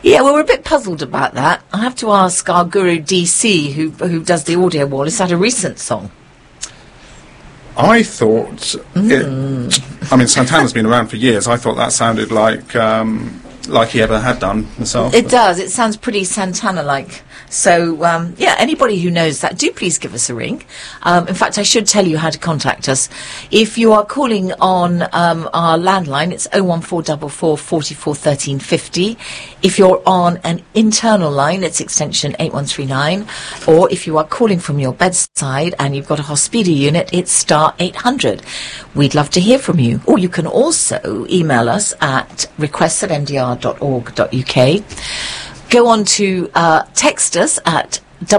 Yeah, well, we're a bit puzzled about that. I have to ask our guru DC, who does the audio wall, is that a recent song? I thought I mean, Santana's been around for years. I thought that sounded like he ever had done himself. It does. It sounds pretty Santana-like. So, yeah, anybody who knows that, do please give us a ring. In fact, I should tell you how to contact us. If you are calling on our landline, it's 01444 44 13 50. If you're on an internal line, it's extension 8139. Or if you are calling from your bedside and you've got a Hospida unit, it's star 800. We'd love to hear from you. Or you can also email us at requests@ndr.org.uk. Go on to text us at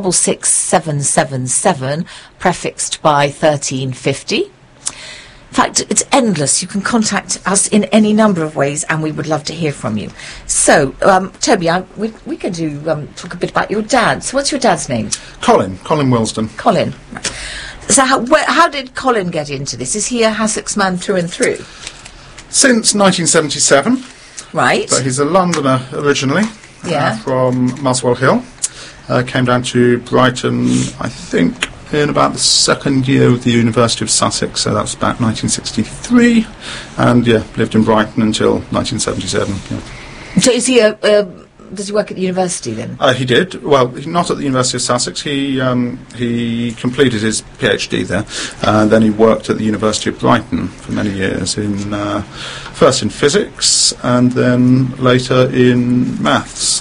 66777, prefixed by 1350. In fact, it's endless. You can contact us in any number of ways, and we would love to hear from you. So, Toby, we can talk a bit about your dad. So what's your dad's name? Colin Wilsden. Colin. So how did Colin get into this? Is he a Hassocks man through and through? Since 1977. Right. But he's a Londoner originally. Yeah. From Muswell Hill. Came down to Brighton, I think, in about the second year of the University of Sussex, so that was about 1963. And, yeah, lived in Brighton until 1977. Yeah. So is he does he work at the university then? He did. Well, not at the University of Sussex. He completed his PhD there. Then he worked at the University of Brighton for many years, first in physics and then later in maths,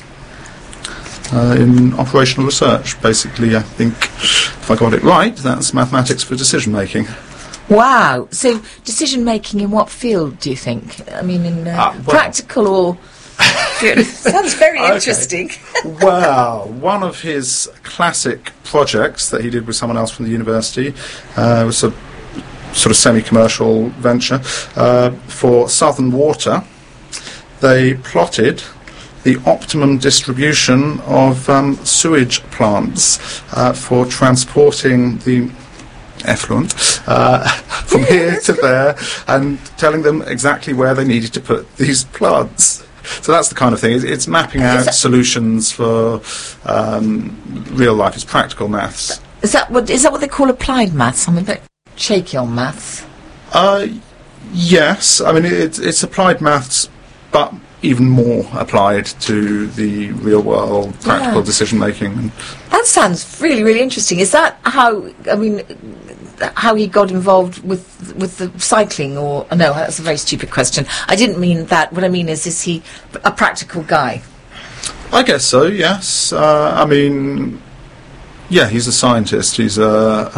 in operational research. Basically, I think, if I got it right, that's mathematics for decision making. Wow. So decision making in what field, do you think? I mean, in practical or... Sounds very interesting. Well, one of his classic projects that he did with someone else from the university was a sort of semi-commercial venture for Southern Water. They plotted the optimum distribution of sewage plants for transporting the effluent from here to there and telling them exactly where they needed to put these plants. So that's the kind of thing. It's mapping out solutions for real life. It's practical maths. Is that what they call applied maths? I'm a bit shaky on maths. Yes. I mean, it's applied maths, but even more applied to the real world practical decision making. That sounds really, really interesting. Is that how? I mean, how he got involved with the cycling, or no? That's a very stupid question. I didn't mean that. What I mean is he a practical guy? I guess so. Yes. I mean, yeah, he's a scientist. He's not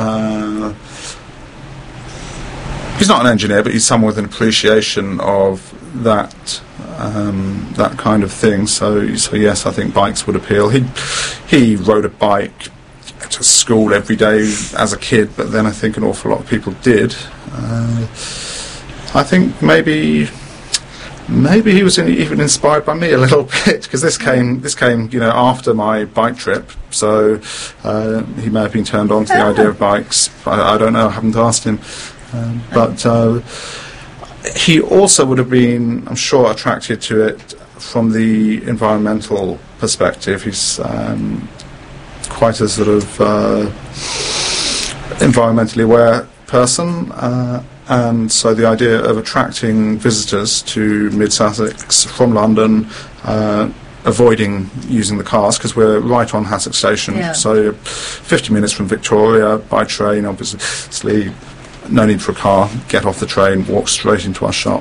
an engineer, but he's someone with an appreciation of that kind of thing. So yes, I think bikes would appeal. He rode a bike to school every day as a kid, but then I think an awful lot of people did. I think maybe he was even inspired by me a little bit, because this came after my bike trip, so he may have been turned on to the idea of bikes. I don't know, I haven't asked him, but he also would have been, I'm sure, attracted to it from the environmental perspective. He's quite a sort of environmentally aware person, and so the idea of attracting visitors to Mid-Sussex from London, avoiding using the cars, because we're right on Hassocks Station, so 50 minutes from Victoria by train, obviously no need for a car, get off the train, walk straight into our shop.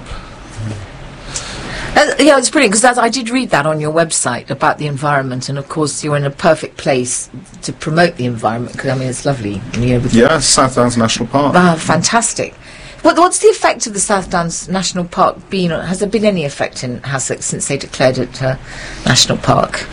Yeah, it's brilliant, because I did read that on your website about the environment, and of course you're in a perfect place to promote the environment, because I mean it's lovely. South Downs National Park. Ah, fantastic. What's the effect of the South Downs National Park been? Has there been any effect in Hassocks since they declared it National Park?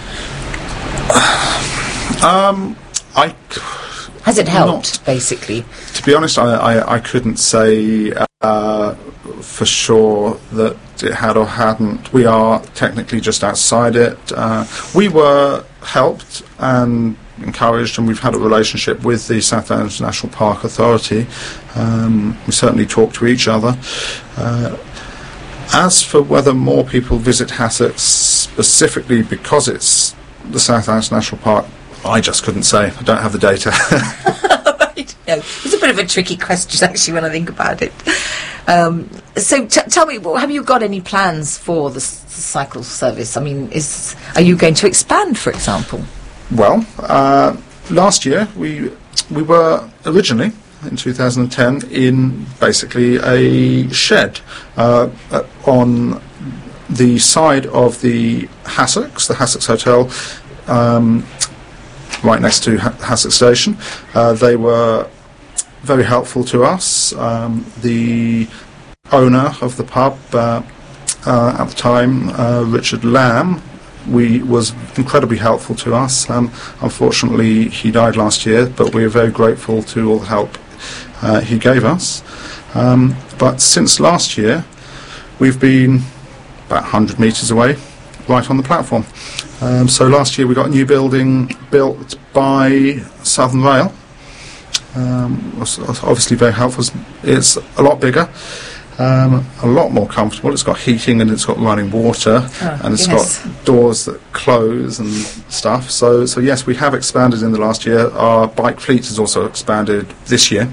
Has it helped, basically? To be honest, I couldn't say for sure that it had or hadn't. We are technically just outside it. We were helped and encouraged, and we've had a relationship with the South Downs National Park Authority. We certainly talk to each other. As for whether more people visit Hassocks specifically because it's the South Hants National Park, I just couldn't say. I don't have the data. Right. No, it's a bit of a tricky question, actually, when I think about it. So tell me, have you got any plans for the cycle service? I mean, are you going to expand, for example? Well, last year we were originally, in 2010, in basically a shed on the side of the Hassocks Hotel, right next to Hassock Station. They were very helpful to us. The owner of the pub at the time, Richard Lamb, was incredibly helpful to us. Unfortunately, he died last year, but we are very grateful to all the help he gave us. But since last year, we've been about 100 metres away, right on the platform. So last year we got a new building built by Southern Rail. Was obviously very helpful. It's a lot bigger, a lot more comfortable. It's got heating and it's got running water, and it's got doors that close and stuff. So yes, we have expanded in the last year. Our bike fleet has also expanded this year.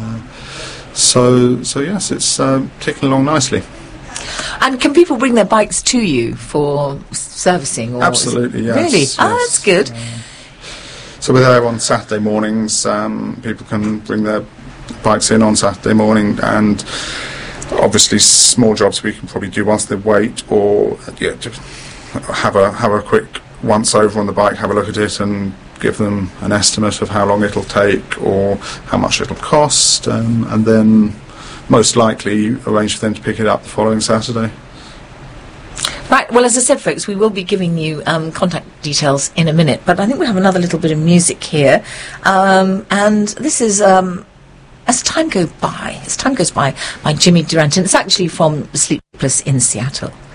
So yes, it's ticking along nicely. And can people bring their bikes to you for servicing? Or absolutely, yes. Really? Yes. Oh, that's good. So we're there on Saturday mornings. People can bring their bikes in on Saturday morning, and obviously small jobs we can probably do once they wait, or just have a quick once over on the bike, have a look at it, and give them an estimate of how long it'll take or how much it'll cost, and then most likely arrange for them to pick it up the following Saturday. Right, well, as I said, folks, we will be giving you contact details in a minute, but I think we have another little bit of music here, and this is As Time Goes By by Jimmy Durante, and it's actually from Sleepless in Seattle.